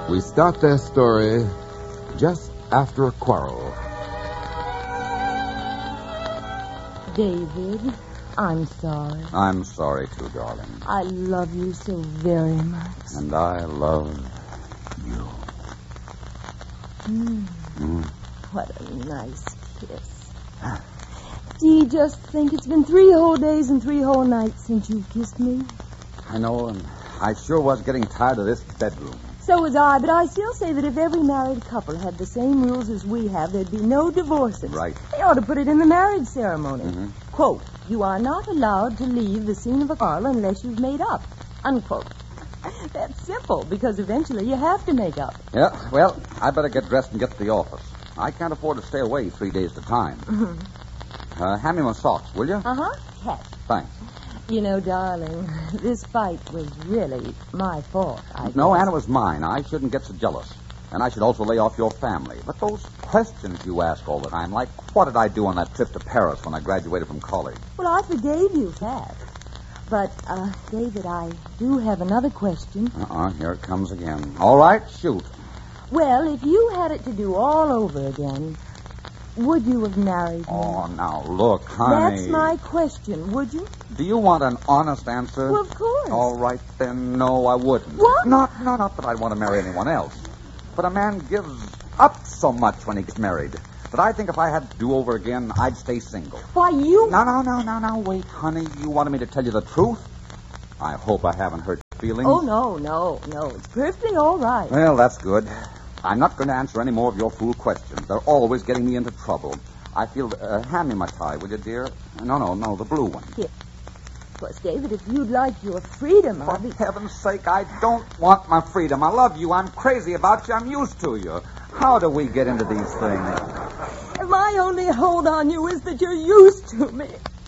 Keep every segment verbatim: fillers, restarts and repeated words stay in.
We start their story just after a quarrel. David, I'm sorry. I'm sorry, too, darling. I love you so very much. And I love you. Mm. Mm. What a nice kiss. Do you just think it's been three whole days and three whole nights since you've kissed me? I know, and I sure was getting tired of this bedroom. So was I, but I still say that if every married couple had the same rules as we have, there'd be no divorces. Right. They ought to put it in the marriage ceremony. Mm-hmm. Quote, you are not allowed to leave the scene of a quarrel unless you've made up. Unquote. That's simple, because eventually you have to make up. Yeah, well, I better get dressed and get to the office. I can't afford to stay away three days at a time. Mm-hmm. uh, hand me my socks, will you? Uh-huh. Catch. Thanks. You know, darling, this fight was really my fault, I guess. No, Anna, was mine. I shouldn't get so jealous. And I should also lay off your family. But those questions you ask all the time, like what did I do on that trip to Paris when I graduated from college? Well, I forgave you that. But, uh, David, I do have another question. Uh-uh, here it comes again. All right, shoot. Well, if you had it to do all over again, would you have married me? Oh, now, look, honey. That's my question, would you? Do you want an honest answer? Well, of course. All right, then, no, I wouldn't. What? Not, no, not that I'd want to marry anyone else. But a man gives up so much when he gets married that I think if I had to do over again, I'd stay single. Why, you... No, no, no, no, no, wait, honey. You wanted me to tell you the truth? I hope I haven't hurt your feelings. Oh, no, no, no. It's perfectly all right. Well, that's good. I'm not going to answer any more of your fool questions. They're always getting me into trouble. I feel... Uh, hand me my tie, will you, dear? No, no, no, the blue one. Here. Of course, David, if you'd like your freedom, I'll For be... heaven's sake, I don't want my freedom. I love you. I'm crazy about you. I'm used to you. How do we get into these things? My only hold on you is that you're used to me.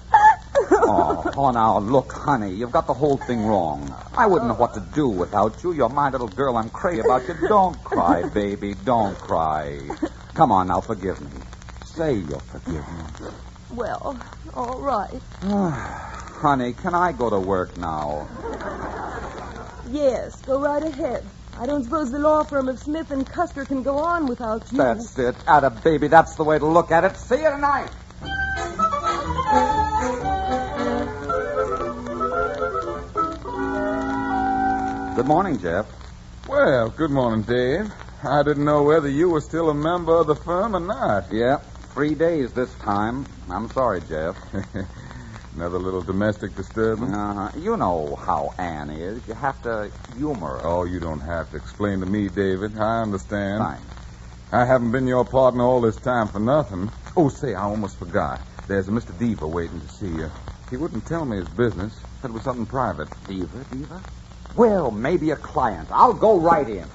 oh, oh, now, look, honey, you've got the whole thing wrong. I wouldn't know what to do without you. You're my little girl. I'm crazy about you. Don't cry, baby. Don't cry. Come on, now, forgive me. Say you'll forgive me. Well, all right. Honey, can I go to work now? Yes, go right ahead. I don't suppose the law firm of Smith and Custer can go on without you. That's it. Atta baby, that's the way to look at it. See you tonight. Good morning, Jeff. Well, good morning, Dave. I didn't know whether you were still a member of the firm or not. Yeah, three days this time. I'm sorry, Jeff. Another little domestic disturbance? Uh-huh. You know how Anne is. You have to humor her. Oh, you don't have to explain to me, David. I understand. Fine. I haven't been your partner all this time for nothing. Oh, say, I almost forgot. There's a Mister Deaver waiting to see you. He wouldn't tell me his business. Said it was something private. Deaver, Deaver? Well, maybe a client. I'll go right in.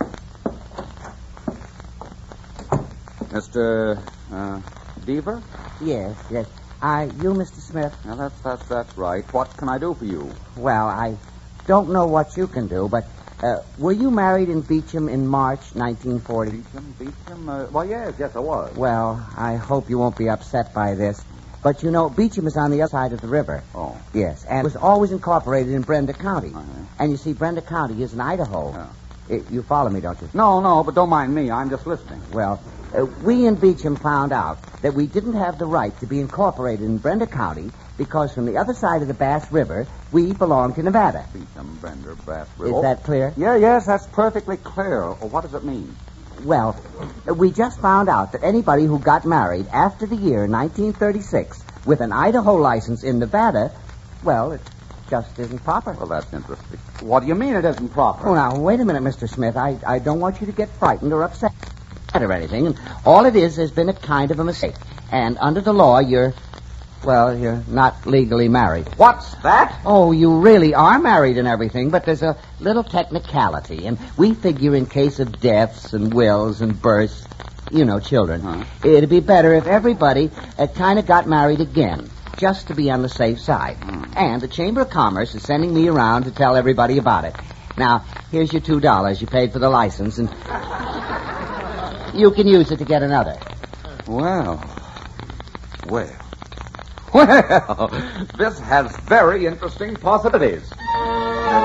Mister Uh, Deaver? Yes, yes. I, you, Mister Smith? Now, that's, that's, that's right. What can I do for you? Well, I don't know what you can do, but uh, were you married in Beecham in March nineteen forty? Beecham, Beecham? Uh, well, yes, yes, I was. Well, I hope you won't be upset by this. But, you know, Beecham is on the other side of the river. Oh. Yes, and it was always incorporated in Brenda County. Uh-huh. And you see, Brenda County is in Idaho. Yeah. It, you follow me, don't you? No, no, but don't mind me. I'm just listening. Well, uh, we in Beecham found out that we didn't have the right to be incorporated in Brenda County because from the other side of the Bass River, we belong to Nevada. Beecham, Brenda, Bass Is River. that clear? Yeah, yes, that's perfectly clear. Well, what does it mean? Well, we just found out that anybody who got married after the year nineteen thirty-six with an Idaho license in Nevada, well, it just isn't proper. Well, that's interesting. What do you mean it isn't proper? Oh, now, wait a minute, Mister Smith. I, I don't want you to get frightened or upset or anything. And all it is has been a kind of a mistake. And under the law, you're, well, you're not legally married. What's that? Oh, you really are married and everything, but there's a little technicality. And we figure in case of deaths and wills and births, you know, children, Huh? it'd be better if everybody uh, kind of got married again, just to be on the safe side. Hmm. And the Chamber of Commerce is sending me around to tell everybody about it. Now, here's your two dollars you paid for the license, and you can use it to get another. Well, well, well, this has very interesting possibilities.